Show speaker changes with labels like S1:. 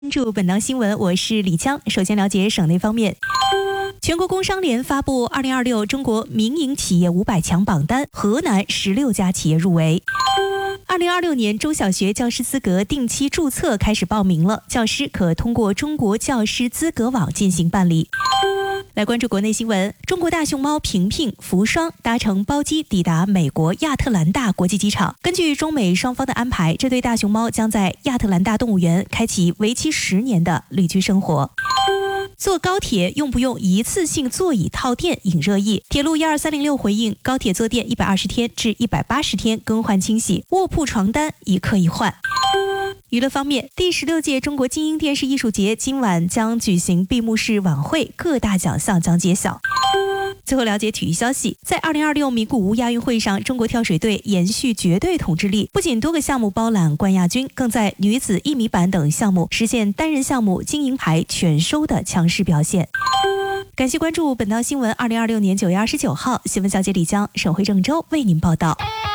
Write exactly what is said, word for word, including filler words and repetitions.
S1: 关注本档新闻，我是李江。首先了解省内方面。全国工商联发布二零二六中国民营企业五百强榜单，河南十六家企业入围。二零二六年中小学教师资格定期注册开始报名了，教师可通过中国教师资格网进行办理。来关注国内新闻，中国大熊猫平平、福双搭乘包机抵达美国亚特兰大国际机场。根据中美双方的安排，这对大熊猫将在亚特兰大动物园开启为期十年的旅居生活。坐高铁用不用一次性座椅套垫引热议。铁路一二三零六回应，高铁坐垫一百二十天至一百八十天更换清洗，卧铺床单一刻一换。娱乐方面，第十六届中国金鹰电视艺术节今晚将举行闭幕式晚会，各大奖项将揭晓。最后了解体育消息，在二零二六名古屋亚运会上，中国跳水队延续绝对统治力，不仅多个项目包揽冠亚军，更在女子一米板等项目实现单人项目金银牌全收的强势表现。感谢关注本档新闻，二零二六年九月二十九号，新闻小姐李江，省会郑州为您报道。